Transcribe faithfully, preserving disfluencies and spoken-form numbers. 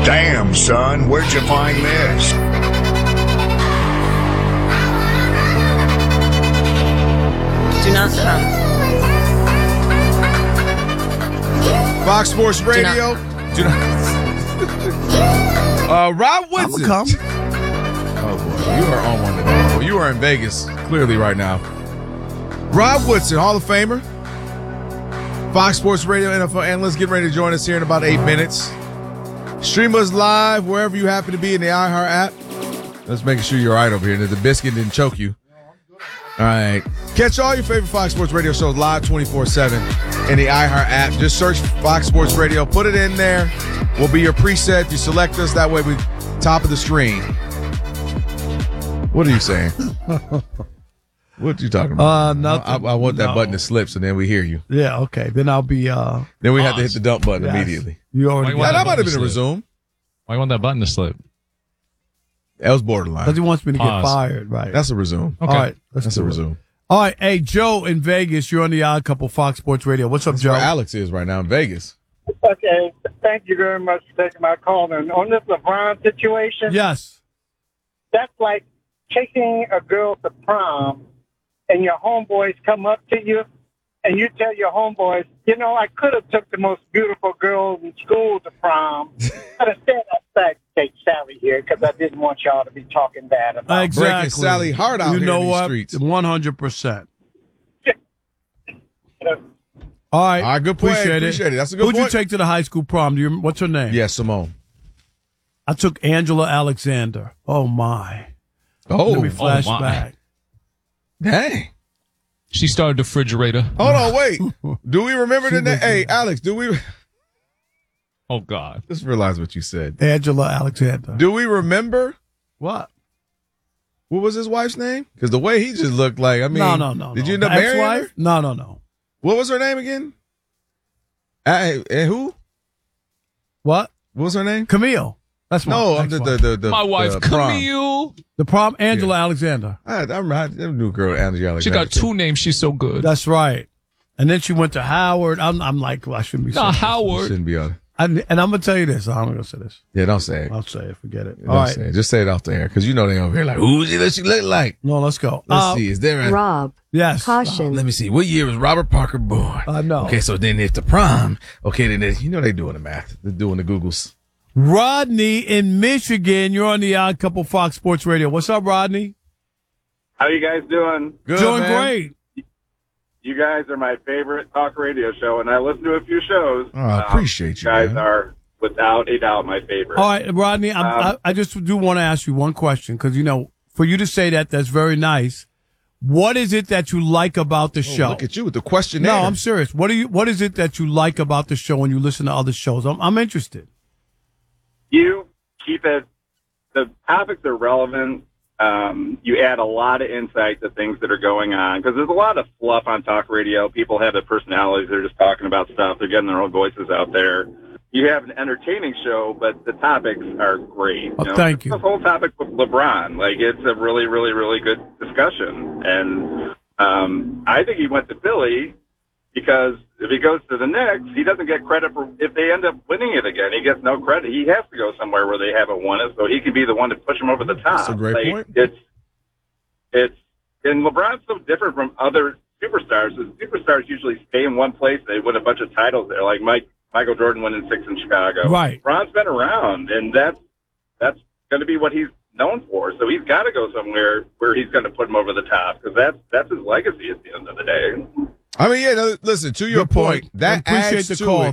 Damn, son, where'd you find this? Do not come. Fox Sports Radio. Do not. uh, Rob Woodson. Come. Oh, boy. You are on one today. Well, you are in Vegas, clearly, right now. Rob Woodson, Hall of Famer. Fox Sports Radio N F L analyst. Get ready to join us here in about eight minutes. Stream us live wherever you happen to be in the iHeart app. Let's make sure you're right over here. That the biscuit didn't choke you. All right. Catch all your favorite Fox Sports Radio shows live twenty-four seven in the iHeart app. Just search Fox Sports Radio. Put it in there. We'll be your preset. You select us. That way we top of the screen. What are you saying? What are you talking about? Uh, nothing. I, I want that No. button to slip so then we hear you. Yeah, okay. Then I'll be. Uh, Then we have to hit the dump button yes. immediately. You already Why Yeah, you that want might have button been a to slip? resume. Why you want that button to slip? That was borderline. Because he wants me to Pause. get fired, right? That's a resume. Okay. All right. Let's That's do a it. resume. All right. Hey, Joe in Vegas. You're on the Odd Couple Fox Sports Radio. What's up, That's Joe? where Alex is right now in Vegas. Okay, thank you very much for taking my call. And on this LeBron situation, Yes. that's like taking a girl to prom and your homeboys come up to you and you tell your homeboys, you know, I could have took the most beautiful girl in school to prom, but instead I decided to take Sally here because I didn't want y'all to be talking bad about her. Exactly. Breaking Sally Hart out you here know in these what? streets. one hundred percent. Uh, All right. All right, good point. Appreciate, Appreciate it. That's a good Who'd point. you take to the high school prom? Do you, what's her name? Yeah, Simone. I took Angela Alexander. Oh, my. Oh, Let me flash my. back. dang. She started the refrigerator. Hold on, wait. Do we remember the name? was- Hey, Alex, do we Oh, God. just realize what you said? Angela Alexander. Do we remember What? what was his wife's name? Because the way he just looked like, I mean, no, no, no. Did no. you end up The marrying ex-wife? her? No, no, no. What was her name again? Uh, and who? What? What was her name? Camille. That's my No, I'm the, ex-wife. the, the, the My wife, the prom. Camille. The prom, Angela Alexander. I, I remember I, I knew a girl, Angela Alexander. She got two names. She's so good. That's right. And then she went to Howard. I'm, I'm like, well, I shouldn't be saying Not this. Howard. Shouldn't be on it. And, and I'm going to tell you this. I'm going to say this. Yeah, don't say it. I'll say it. Forget it. Don't All right. say it. Just say it off the air because you know they over here like, who does she look like? No, let's go. Let's Uh, see. Is there a Rob, Yes. caution. Let me see. What year was Robert Parker born? I know. Okay, so then it's the prom. Okay, then it, you know they doing the math. They're doing the Googles. Rodney in Michigan. You're on the Odd Couple Fox Sports Radio. What's up, Rodney? How you guys doing? Good, Doing man. great. You guys are my favorite talk radio show, and I listen to a few shows. Oh, I appreciate you, You guys man. are, without a doubt, my favorite. All right, Rodney, I'm, Um, I, I just do want to ask you one question because, you know, for you to say that, that's very nice. What is it that you like about the Oh, show? look at you with the questionnaire. No, I'm serious. What do you? What is it that you like about the show when you listen to other shows? I'm, I'm interested. You keep it, the topics are relevant. Um, you add a lot of insight to things that are going on because there's a lot of fluff on talk radio. People have their personalities. They're just talking about stuff. They're getting their own voices out there. You have an entertaining show, but the topics are great. Oh, thank you. This whole topic with LeBron, like it's a really, really, really good discussion. And um, I think he went to Philly because if he goes to the Knicks, he doesn't get credit for if they end up winning it again. He gets no credit. He has to go somewhere where they haven't won it, so he can be the one to push them over the top. That's a great like, point. It's it's and LeBron's so different from other superstars. The superstars usually stay in one place. They win a bunch of titles there, like Mike Michael Jordan winning six in Chicago. Right. LeBron's been around, and that's that's going to be what he's known for. So he's got to go somewhere where he's going to put him over the top because that's that's his legacy at the end of the day. I mean, yeah. No, listen, to your Good point. point, that I appreciate adds the to call. it.